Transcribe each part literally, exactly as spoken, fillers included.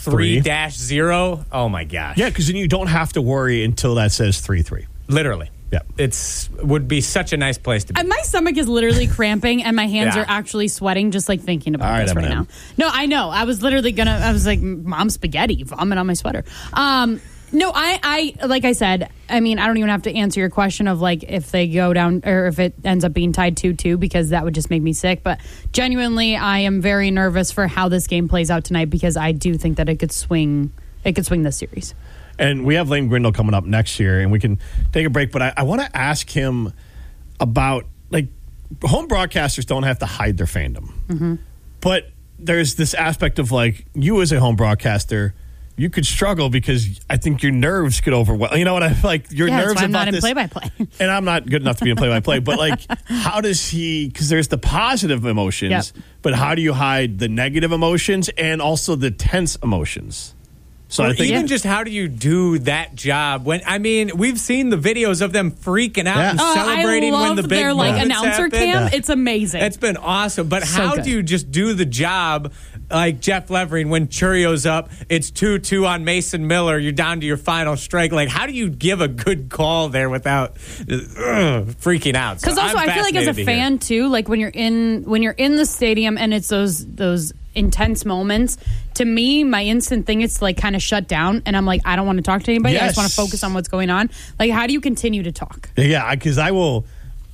three dash zero. Oh, my gosh. Yeah, because then you don't have to worry until that says three three. Literally. Yeah. It's would be such a nice place to be. And my stomach is literally cramping and my hands Yeah. are actually sweating just like thinking about All right, this right Eminem. now. No, I know. I was literally going to, I was like, Mom, spaghetti, vomit on my sweater. Um, no, I, I, like I said, I mean, I don't even have to answer your question of like if they go down or if it ends up being tied two two because that would just make me sick. But genuinely, I am very nervous for how this game plays out tonight because I do think that it could swing, it could swing this series. And we have Lane Grindle coming up next year, and we can take a break. But I, I want to ask him about, like, home broadcasters don't have to hide their fandom. Mm-hmm. But there's this aspect of, like, you as a home broadcaster, you could struggle because I think your nerves could overwhelm. You know what I like? Your yeah, nerves that's why I'm about not in this. play-by-play. And I'm not good enough to be in play-by-play. But, like, how does he, because there's the positive emotions, Yep. but how do you hide the negative emotions and also the tense emotions? So or I think even just how do you do that job when I mean we've seen the videos of them freaking out Yeah. and Oh, celebrating I love when the big their like moments announcer happen. cam. Yeah. It's amazing. It's been awesome, but So how good. do you just do the job like Jeff Levering when Churio's up? It's two two on Mason Miller. You're down to your final strike. Like how do you give a good call there without uh, freaking out? So Because also, I'm I feel like as a fascinated to fan hear. too, like when you're in when you're in the stadium and it's those those intense moments. To me, my instant thing is to like kind of shut down, and I'm like, I don't want to talk to anybody. I Yes. just want to focus on what's going on. Like, how do you continue to talk? Yeah, because I will.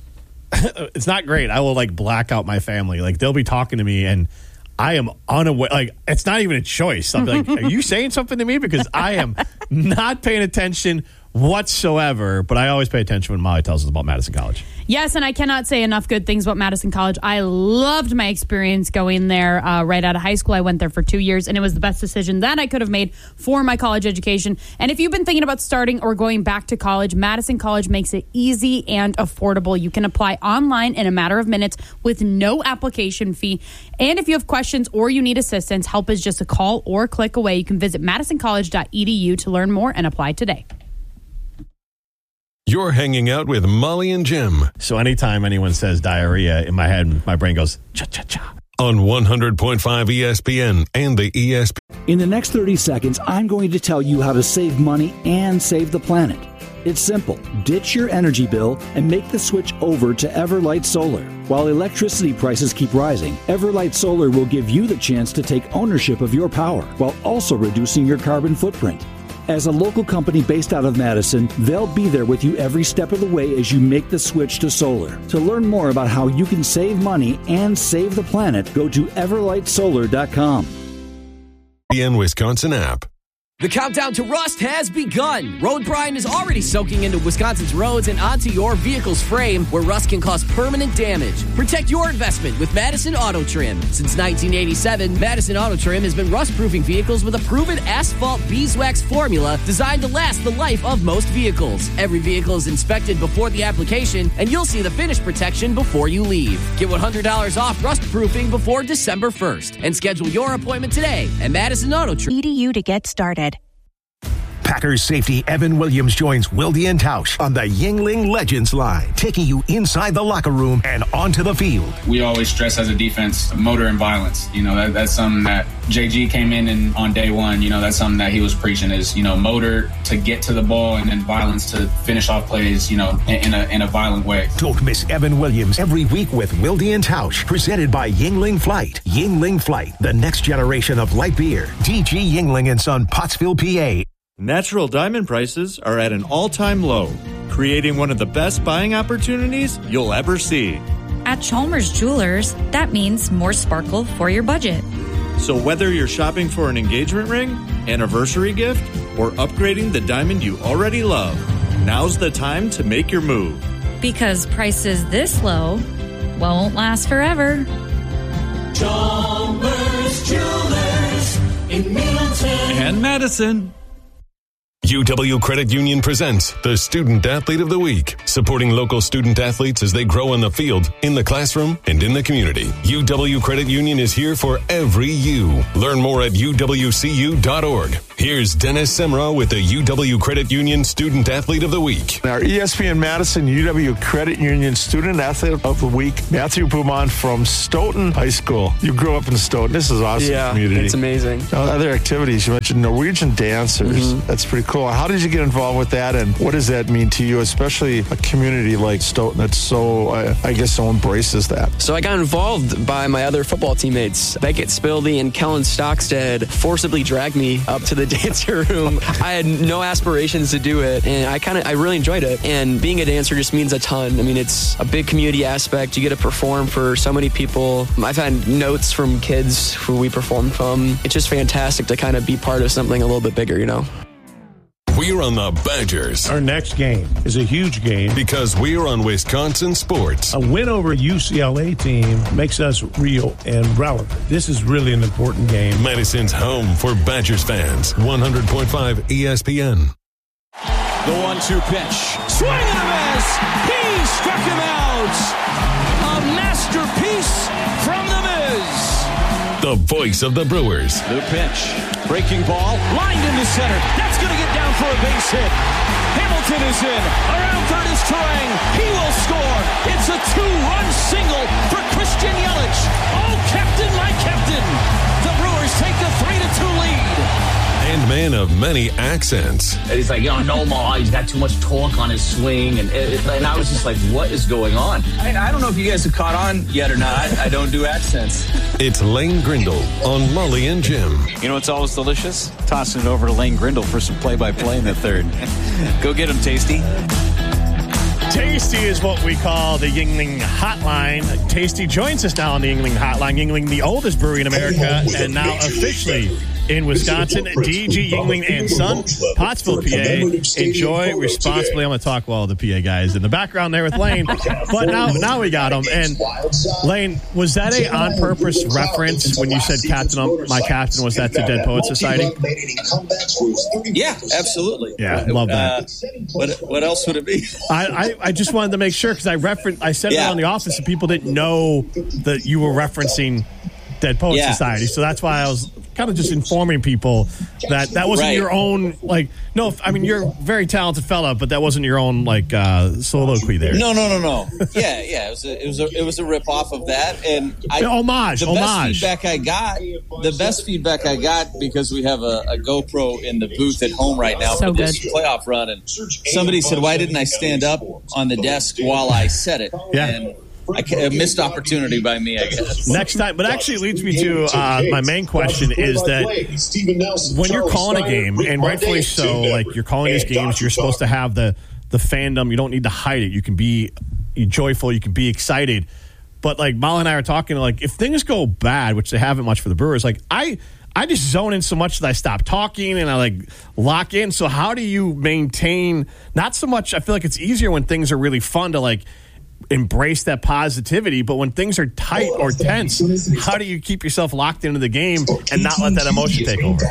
It's not great. I will like black out my family. Like they'll be talking to me, and I am unaware. Like it's not even a choice. I'm like, are you saying something to me? Because I am not paying attention whatsoever. But I always pay attention when Molly tells us about Madison College. Yes, and I cannot say enough good things about Madison College. I loved my experience going there uh, right out of high school. I went there for two years, and it was the best decision that I could have made for my college education. And if you've been thinking about starting or going back to college, Madison College makes it easy and affordable. You can apply online in a matter of minutes with no application fee. And if you have questions or you need assistance, help is just a call or click away. You can visit madison college dot e d u to learn more and apply today. You're hanging out with Molly and Jim So anytime anyone says diarrhea, in my head, my brain goes cha cha cha. on one hundred point five E S P N and the E S P N. In the next thirty seconds, I'm going to tell you how to save money and save the planet. It's simple. Ditch your energy bill and make the switch over to Everlight Solar. While electricity prices keep rising, Everlight Solar will give you the chance to take ownership of your power while also reducing your carbon footprint. As a local company based out of Madison, they'll be there with you every step of the way as you make the switch to solar. To learn more about how you can save money and save the planet, go to everlight solar dot com. E S P N Wisconsin app. The countdown to Rust has begun. Road brine is already soaking into Wisconsin's roads and onto your vehicle's frame, where rust can cause permanent damage. Protect your investment with Madison Auto Trim. Since nineteen eighty-seven, Madison Auto Trim has been rust-proofing vehicles with a proven asphalt beeswax formula designed to last the life of most vehicles. Every vehicle is inspected before the application, and you'll see the finish protection before you leave. Get one hundred dollars off rust-proofing before December first, and schedule your appointment today at Madison Auto Trim. E D U to get started. Packers safety Evan Williams joins Wilde and Tausch on the Yuengling Legends line, taking you inside the locker room and onto the field. We always stress as a defense, motor and violence. You know, that, that's something that J G came in and on day one, you know, that's something that he was preaching is, you know, motor to get to the ball and then violence to finish off plays, you know, in, in a in a violent way. Don't miss Evan Williams every week with Wilde and Tausch, presented by Yuengling Flight. Yuengling Flight, the next generation of light beer. D G Yuengling and Son, Pottsville, P A. Natural diamond prices are at an all-time low, creating one of the best buying opportunities you'll ever see. At Chalmers Jewelers, that means more sparkle for your budget. So whether you're shopping for an engagement ring, anniversary gift, or upgrading the diamond you already love, now's the time to make your move. Because prices this low won't last forever. Chalmers Jewelers in Middleton and Madison. U W Credit Union presents the Student Athlete of the Week, supporting local student athletes as they grow on the field, in the classroom, and in the community. U W Credit Union is here for every U. Learn more at U W C U dot org. Here's Dennis Semrau with the U W Credit Union Student Athlete of the Week. Our E S P N Madison U W Credit Union Student Athlete of the Week, Matthew Beaumont from Stoughton High School. You grew up in Stoughton. This is awesome yeah, community. It's amazing. Now, other activities, you mentioned Norwegian dancers. Mm-hmm. That's pretty cool. How did you get involved with that, and what does that mean to you, especially a community like Stoughton that's so, I, I guess, so embraces that? So I got involved by my other football teammates. Beckett Spildy and Kellen Stockstead forcibly dragged me up to the dancer room. I had no aspirations to do it, and I kind of, I really enjoyed it. And being a dancer just means a ton. I mean, it's a big community aspect. You get to perform for so many people. I've had notes from kids who we performed from. It's just fantastic to kind of be part of something a little bit bigger, you know? We're on the Badgers. Our next game is a huge game because we're on Wisconsin sports. A win over a U C L A team makes us real and relevant. This is really an important game. Madison's home for Badgers fans. one hundred point five E S P N. The one two pitch. Swing and a miss. He struck him out. A masterpiece from the Miz. The voice of the Brewers. The pitch. Breaking ball. Lined into center. That's going to get down for a base hit. Hamilton is in. Around third is Turang. He will score. It's a two-run single for Christian Yelich. Oh, Captain, my Captain. The Brewers take the three to two lead. And man of many accents. And he's like, you know, no more. He's got too much torque on his swing. And, it, and I was just like, what is going on? I, I don't know if you guys have caught on yet or not. I, I don't do accents. It's Lane Grindle on Molly and Jim. You know what's always delicious? Tossing it over to Lane Grindle for some play-by-play in the third. Go get him, Tasty. Tasty is what we call the Yuengling Hotline. Tasty joins us now on the Yuengling Hotline. Yuengling, the oldest brewery in America, and now officially in Wisconsin. D G Yuengling and Son, Pottsville, P A. Enjoy responsibly. I'm going to talk well the P A guys in the background there with Lane. But now now we got him. And Lane, was that a on-purpose reference when you said captain, my captain, was that to Dead Poets Society? Yeah, absolutely. Yeah, love that. Uh, what, what else would it be? I, I, I just wanted to make sure because I referenced, I said yeah. it on The Office and people didn't know that you were referencing Dead Poets yeah. Society. So that's why I was kind of just informing people that that wasn't right. your own, like, no, I mean, you're a very talented fella, but that wasn't your own, like, uh, soliloquy there. No, no, no, no. Yeah, yeah, it was a, it was a, it was a rip off of that. And I, homage, the homage. best feedback I got, the best feedback I got, because we have a, a GoPro in the booth at home right now so for this good. playoff run. And somebody said, why didn't I stand up on the desk while I said it? Yeah. And I, a missed opportunity by me, I guess. Next time, but actually it leads me to uh, my main question is that when you're calling a game, and rightfully so, like you're calling these games, you're supposed to have the, the fandom. You don't need to hide it. You can be joyful. You can be excited. But like Molly and I are talking, like if things go bad, which they haven't much for the Brewers, like I I just zone in so much that I stop talking and I like lock in. So how do you maintain, not so much, I feel like it's easier when things are really fun to like embrace that positivity, but when things are tight or tense, how do you keep yourself locked into the game and not let that emotion take over?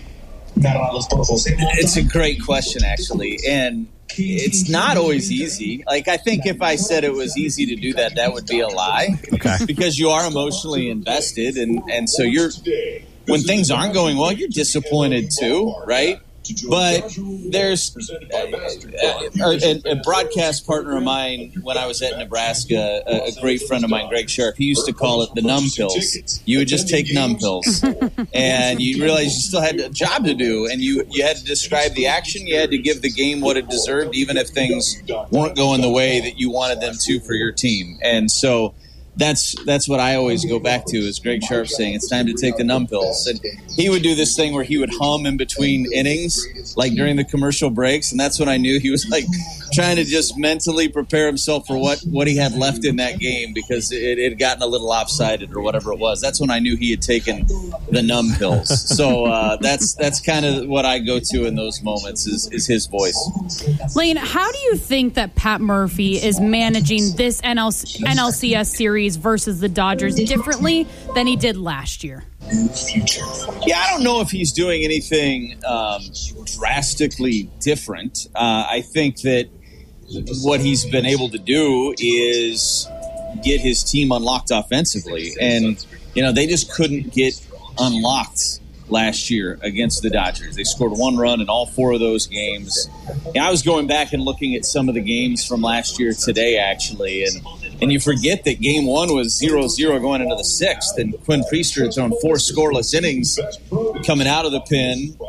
It's a great question, actually, and it's not always easy. Like, I think if I said it was easy to do that, that would be a lie. Okay. Because you are emotionally invested, and, and so you're, when things aren't going well, you're disappointed too, right? But there's a, a, a broadcast partner of mine when I was at Nebraska, a, a great friend of mine, Greg Sharp. He used to call it the numb pills. You would just take numb pills, and you realize you still had a job to do, and you, you had to describe the action. You had to give the game what it deserved, even if things weren't going the way that you wanted them to for your team. And so That's that's what I always go back to is Greg Sharp saying it's time to take the numb pills. And he would do this thing where he would hum in between innings, like during the commercial breaks, and that's when I knew he was like trying to just mentally prepare himself for what, what he had left in that game because it had gotten a little lopsided or whatever it was. That's when I knew he had taken the numb pills. So uh, that's that's kind of what I go to in those moments is, is his voice. Lane, how do you think that Pat Murphy is managing this N L C S series versus the Dodgers differently than he did last year? Yeah, I don't know if he's doing anything um, drastically different. Uh, I think that what he's been able to do is get his team unlocked offensively. And, you know, they just couldn't get unlocked last year against the Dodgers. They scored one run in all four of those games. And I was going back and looking at some of the games from last year today, actually, and and you forget that game one was zero zero going into the sixth, and Quinn Priester had thrown four scoreless innings coming out of the pen.